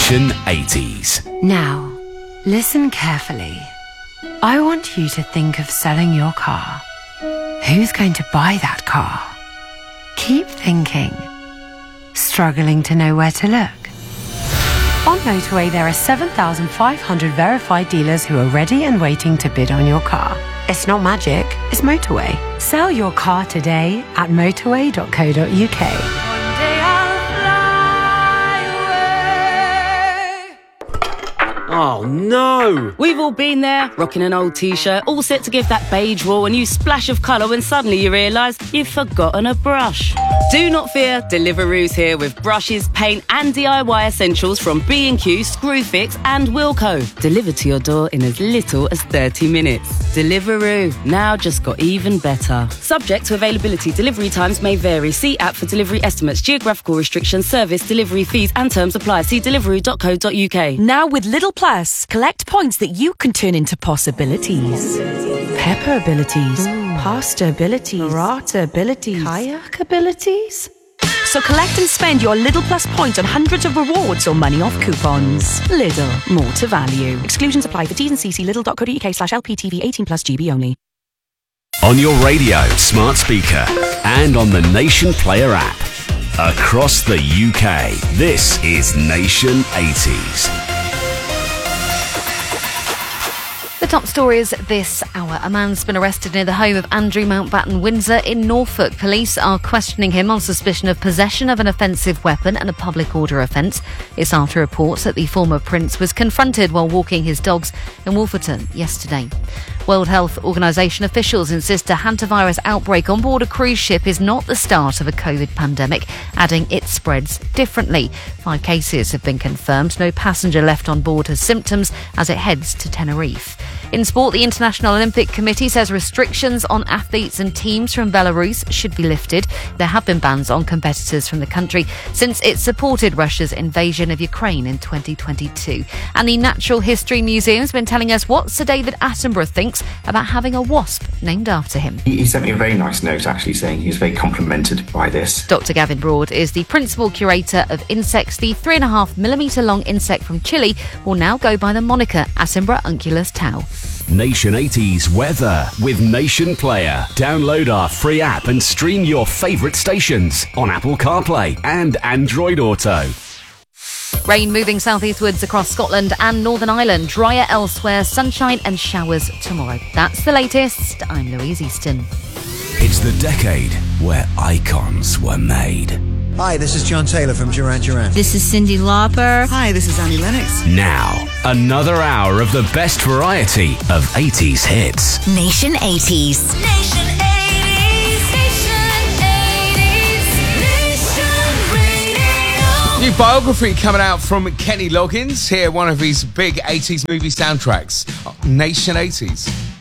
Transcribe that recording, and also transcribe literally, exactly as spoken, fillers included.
Nation eighties. Now, listen carefully. I want you to think of selling your car. Who's going to buy that car? Keep thinking. Struggling to know where to look? On Motorway, there are seven thousand five hundred verified dealers who are ready and waiting to bid on your car. It's not magic, it's Motorway. Sell your car today at motorway dot co dot uk. Oh no! We've all been there, rocking an old t-shirt, all set to give that beige wall a new splash of colour when suddenly you realise you've forgotten a brush. Do not fear, Deliveroo's here with brushes, paint and D I Y essentials from B and Q, Screwfix and Wilko. Delivered to your door in as little as thirty minutes. Deliveroo, now just got even better. Subject to availability, delivery times may vary. See app for delivery estimates, geographical restrictions, service, delivery fees and terms apply. See deliveroo dot co dot uk. Now with Lidl Plus, collect points that you can turn into possibilities. Pepper abilities, Ooh. Pasta abilities, Burrata abilities, kayak abilities. So collect and spend your Lidl Plus points on hundreds of rewards or money off coupons. Lidl, more to value. Exclusions apply for T's and C's. Lidl dot co dot uk slash L P T V eighteen plus G B only. On your radio, smart speaker, and on the Nation Player app. Across the U K, this is Nation eighties. The top stories this hour. A man's been arrested near the home of Andrew Mountbatten Windsor in Norfolk. Police are questioning him on suspicion of possession of an offensive weapon and a public order offence. It's after reports that the former prince was confronted while walking his dogs in Wolverton yesterday. World Health Organisation officials insist a hantavirus outbreak on board a cruise ship is not the start of a COVID pandemic, adding it spreads differently. Five cases have been confirmed. No passenger left on board has symptoms as it heads to Tenerife. In sport, the International Olympic Committee says restrictions on athletes and teams from Belarus should be lifted. There have been bans on competitors from the country since it supported Russia's invasion of Ukraine in twenty twenty-two. And the Natural History Museum has been telling us what Sir David Attenborough thinks about having a wasp named after him. He, he sent me a very nice note actually saying he was very complimented by this. Doctor Gavin Broad is the principal curator of insects. The three and a half millimetre long insect from Chile will now go by the moniker Attenborough unculus tau. Nation eighties weather with Nation Player. Download our free app and stream your favourite stations on Apple CarPlay and Android Auto. Rain moving southeastwards across Scotland and Northern Ireland. Drier elsewhere, sunshine and showers tomorrow. That's the latest. I'm Louise Easton. It's the decade where icons were made. Hi, this is John Taylor from Duran Duran. This is Cyndi Lauper. Hi, this is Annie Lennox. Now, another hour of the best variety of eighties hits. Nation eighties. Nation eighties. Nation eighties. Nation Radio. New biography coming out from Kenny Loggins. Here, one of his big eighties movie soundtracks. Nation eighties.